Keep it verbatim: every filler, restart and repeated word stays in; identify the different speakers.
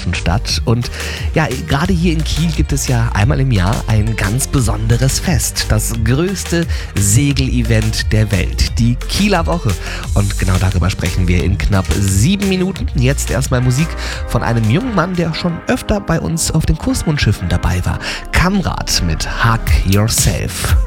Speaker 1: Hafenstadt statt. Und ja, gerade hier in Kiel gibt es ja einmal im Jahr ein ganz besonderes Fest. Das größte Segelevent der Welt, die Kieler Woche. Und genau darüber sprechen wir in knapp sieben Minuten. Jetzt erstmal Musik von einem jungen Mann, der schon öfter bei uns auf den Kursmundschiffen dabei war. Kamrat mit Hug Yourself.